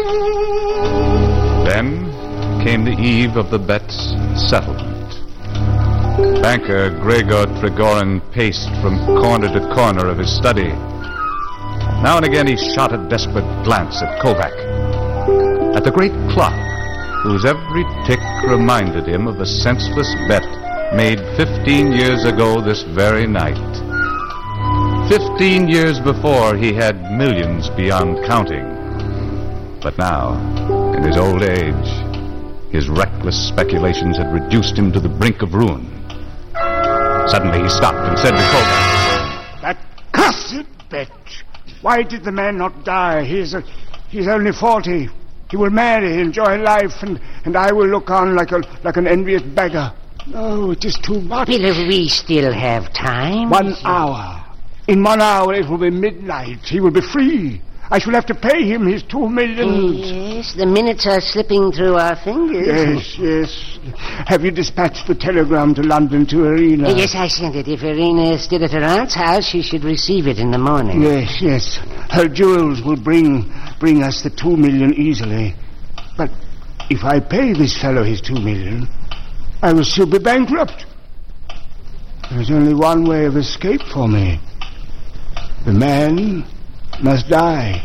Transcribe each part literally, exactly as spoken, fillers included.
Then came the eve of the bet's settlement. Banker Gregor Trigorin paced from corner to corner of his study. Now and again he shot a desperate glance at Kovac, at the great clock, whose every tick reminded him of the senseless bet made fifteen years ago this very night. Fifteen years before, he had millions beyond counting. But now, in his old age, his reckless speculations had reduced him to the brink of ruin. Suddenly he stopped and said to Kovac, "That cursed bet! Why did the man not die? He's a, he's only forty. He will marry, enjoy life, and, and I will look on like a like an envious beggar. No, it is too much." Will we still have time? One hour. In one hour it will be midnight. He will be free. I shall have to pay him his two millions. Yes, the minutes are slipping through our fingers. Yes, yes. Have you dispatched the telegram to London to Irina? Yes, I sent it. If Irina is still at her aunt's house, she should receive it in the morning. Yes, yes. Her jewels will bring bring us the two million easily. But if I pay this fellow his two million, I will still be bankrupt. There is only one way of escape for me. The man must die.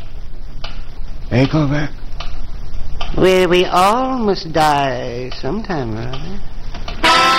Eh, Kovac? Well, we all must die sometime or other.